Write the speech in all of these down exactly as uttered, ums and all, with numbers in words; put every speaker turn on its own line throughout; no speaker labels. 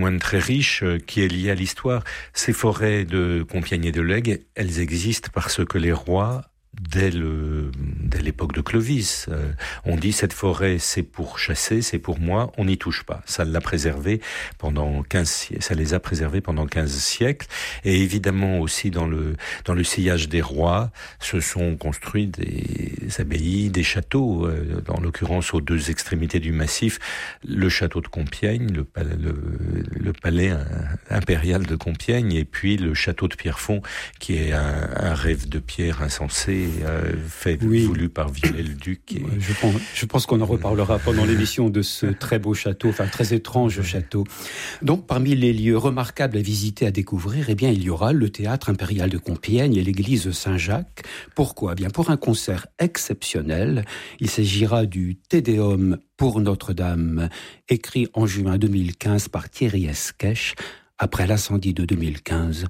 Moine très riche euh, qui est lié à l'histoire. Ces forêts de Compiègne et de Lègue, elles existent parce que les rois, dès le dès l'époque de Clovis, euh, on dit cette forêt c'est pour chasser, c'est pour moi, on n'y touche pas. Ça l'a préservé pendant quinze ça les a préservés pendant quinze siècles, et évidemment aussi dans le dans le sillage des rois se sont construits des abbayes, des châteaux, euh, en l'occurrence aux deux extrémités du massif, le château de Compiègne, le palais, le, le palais impérial de Compiègne, et puis le château de Pierrefonds qui est un, un rêve de pierre insensé, Euh, fait
oui.
voulu par Viollet-le-Duc. Et...
Je pense, je pense qu'on en reparlera pendant l'émission de ce très beau château, enfin très étrange château. Donc, parmi les lieux remarquables à visiter, à découvrir, eh bien, il y aura le théâtre impérial de Compiègne et l'église Saint-Jacques. Pourquoi ? Eh bien, pour un concert exceptionnel, il s'agira du Te Deum pour Notre-Dame, écrit en juin deux mille quinze par Thierry Esquèche, après l'incendie de deux mille quinze.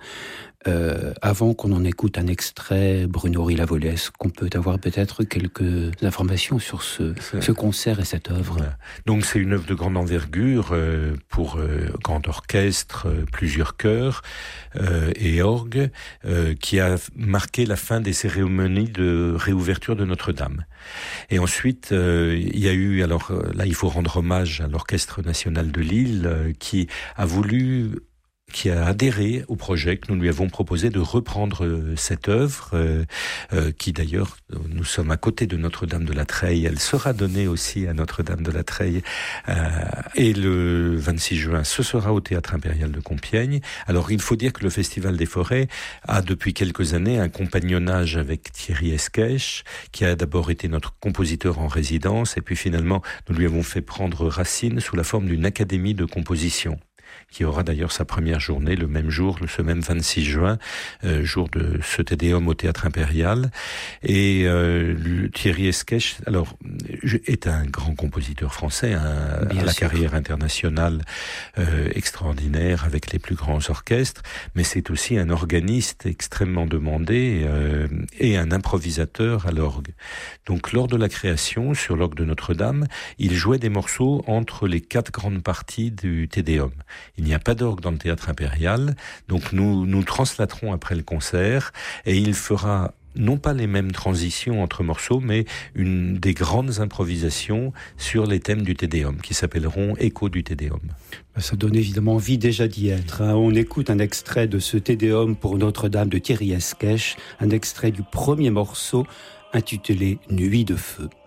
Euh, avant qu'on en écoute un extrait, Bruno Rilavolès, est-ce qu'on peut avoir peut-être quelques informations sur ce, ce concert et cette œuvre ?
Voilà. Donc c'est une œuvre de grande envergure euh, pour euh, grand orchestre, euh, plusieurs chœurs euh, et orgues, euh, qui a marqué la fin des cérémonies de réouverture de Notre-Dame. Et ensuite, euh, il y a eu, alors là il faut rendre hommage à l'Orchestre National de Lille, euh, qui a voulu... qui a adhéré au projet que nous lui avons proposé de reprendre cette œuvre, euh, euh, qui d'ailleurs, nous sommes à côté de Notre-Dame de la Treille, elle sera donnée aussi à Notre-Dame de la Treille, euh, et le vingt-six juin, ce sera au Théâtre Impérial de Compiègne. Alors il faut dire que le Festival des Forêts a depuis quelques années un compagnonnage avec Thierry Esquèche, qui a d'abord été notre compositeur en résidence, et puis finalement nous lui avons fait prendre racine sous la forme d'une académie de composition, qui aura d'ailleurs sa première journée le même jour, ce même vingt-six juin, euh, jour de ce Te Deum au Théâtre Impérial. Et euh, Thierry Esquèche, alors, est un grand compositeur français, hein, à la sûr. carrière internationale euh, extraordinaire, avec les plus grands orchestres, mais c'est aussi un organiste extrêmement demandé euh, et un improvisateur à l'orgue. Donc, lors de la création, sur l'orgue de Notre-Dame, il jouait des morceaux entre les quatre grandes parties du Te Deum. Il n'y a pas d'orgue dans le Théâtre Impérial, donc nous nous translaterons après le concert, et il fera non pas les mêmes transitions entre morceaux, mais une des grandes improvisations sur les thèmes du Te Deum, qui s'appelleront Écho du Te Deum.
Ça donne évidemment envie déjà d'y être. Hein. On écoute un extrait de ce Te Deum pour Notre-Dame de Thierry Esquèche, un extrait du premier morceau intitulé Nuit de feu.